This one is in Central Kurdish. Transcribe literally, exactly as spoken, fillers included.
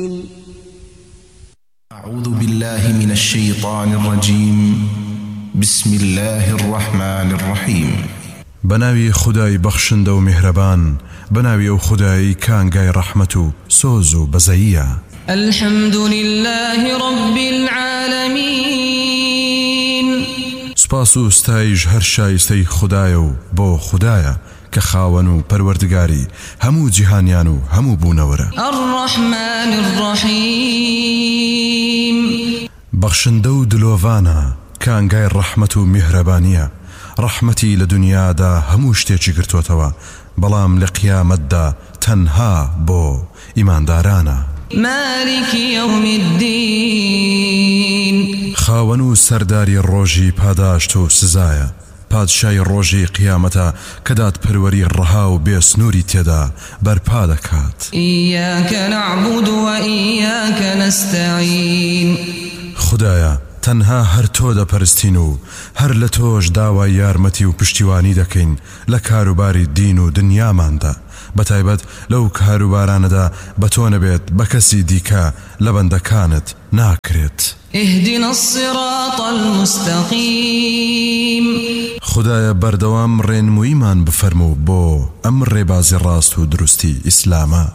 أعوذ بالله من الشيطان الرجيم. بسم الله الرحمن الرحيم. بناوي خداي بخشند و مهربان، بناوي او خداي كانغاي رحمتو سوزو بزايا. الحمد لله رب العالمين. سپاسو ستایج هر شایسته خدایو بو خدایا كخاونو پروردگاري همو جهانيانو همو بونورا. الرحمن الرحيم. بخشندو دلووانا كانغاي رحمتو مهربانية. رحمتي لدنيا دا همو شتيچي گرتوتوا، بلام لقيامت دا تنها بو إيمان دارانا. مالك يوم الدين. خاونو سرداري الروجي پاداشتو سزايا، پادشای روجي قيامتا كدات پروری رها و بيسنوري تيدا برپا دكات. إياك نعبد وإياك نستعين. خدايا تنها هر تو دا پرستينو، هر لتوش داوا يارمتي و پشتیوانی دكين لكاروباري دين و دنيا ماندا، بتايبت لو كاروباران دا بتون بيت بكسي ديكا لبند كانت ناكرت. اهدنا الصراط المستقيم. خدايا بردوام رين مو إيمان بفرمو بو أمر باز الراست و درستي إسلاما.